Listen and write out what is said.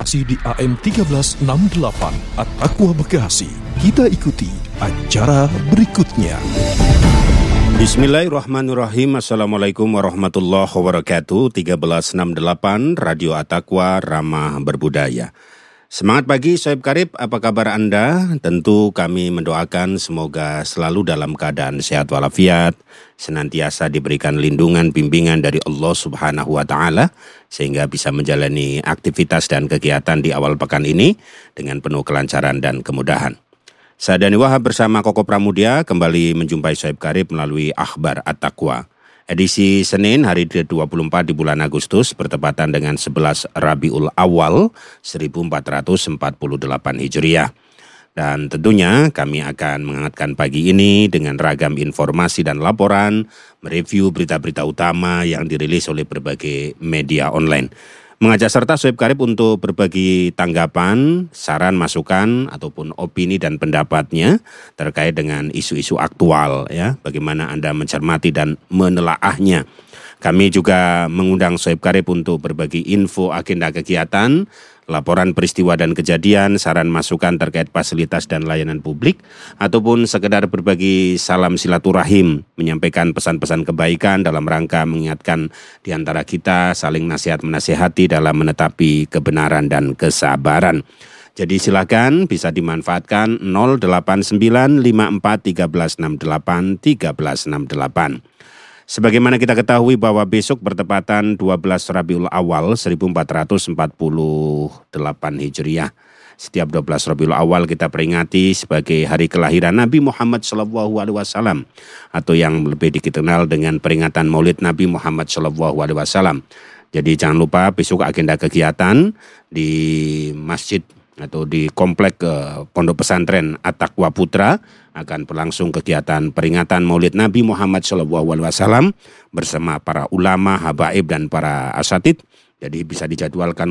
Masih di AM 1368 At-Taqwa Bekasi. Kita ikuti acara berikutnya. Bismillahirrahmanirrahim. Assalamualaikum warahmatullahi wabarakatuh. 1368 Radio At-Taqwa Ramah Berbudaya. Semangat pagi Sohib Karib, apa kabar Anda? Tentu kami mendoakan semoga selalu dalam keadaan sehat walafiat, senantiasa diberikan lindungan bimbingan dari Allah Subhanahu wa Ta'ala, sehingga bisa menjalani aktivitas dan kegiatan di awal pekan ini dengan penuh kelancaran dan kemudahan. Saya Dani Wahab bersama Koko Pramudia kembali menjumpai Sohib Karib melalui Akhbar At-Taqwa. Edisi Senin hari ke-24 di bulan Agustus bertepatan dengan 11 Rabiul Awal 1448 Hijriah. Dan tentunya kami akan menghangatkan pagi ini dengan ragam informasi dan laporan, mereview berita-berita utama yang dirilis oleh berbagai media online. Mengajak serta Sohib Karib untuk berbagi tanggapan, saran, masukan, ataupun opini dan pendapatnya terkait dengan isu-isu aktual, ya, bagaimana Anda mencermati dan menelaahnya. Kami juga mengundang Sohib Karib untuk berbagi info agenda kegiatan, laporan peristiwa dan kejadian, saran masukan terkait fasilitas dan layanan publik, ataupun sekedar berbagi salam silaturahim, menyampaikan pesan-pesan kebaikan dalam rangka mengingatkan di antara kita saling nasihat menasihati dalam menetapi kebenaran dan kesabaran. Jadi silakan bisa dimanfaatkan 0895413681368. Sebagaimana kita ketahui bahwa besok bertepatan 12 Rabiul Awal 1448 Hijriah. Setiap 12 Rabiul Awal kita peringati sebagai hari kelahiran Nabi Muhammad SAW, atau yang lebih dikenal dengan peringatan Maulid Nabi Muhammad SAW. Jadi jangan lupa besok agenda kegiatan di masjid atau di komplek Pondok Pesantren At-Taqwa Putra akan berlangsung kegiatan peringatan Maulid Nabi Muhammad SAW bersama para ulama, habaib dan para asatid. Jadi bisa dijadwalkan